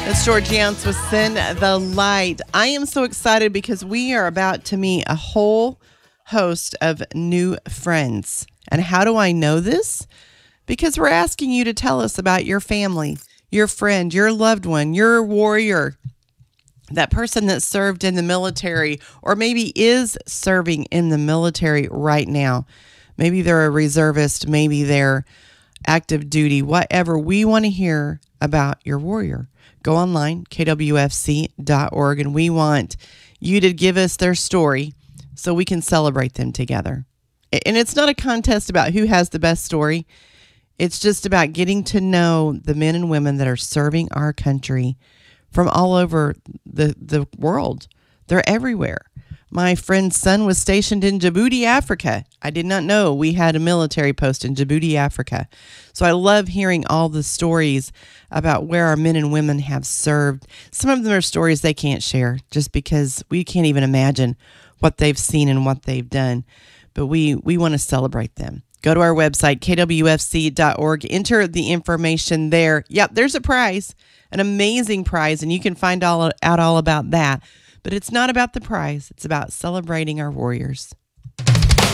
It's Georgie Ounce with Send the Light. I am so excited because we are about to meet a whole host of new friends. And how do I know this? Because we're asking you to tell us about your family, your friend, your loved one, your warrior, that person that served in the military or maybe is serving in the military right now. Maybe they're a reservist, maybe they're active duty, whatever. We want to hear about your warrior. Go online, kwfc.org, and we want you to give us their story so we can celebrate them together. And it's not a contest about who has the best story. It's just about getting to know the men and women that are serving our country from all over the world. They're everywhere. My friend's son was stationed in Djibouti, Africa. I did not know we had a military post in Djibouti, Africa. So I love hearing all the stories about where our men and women have served. Some of them are stories they can't share just because we can't even imagine what they've seen and what they've done. But we want to celebrate them. Go to our website, kwfc.org. Enter the information there. Yep, there's a prize, an amazing prize, and you can find out all about that. But it's not about the prize. It's about celebrating our warriors.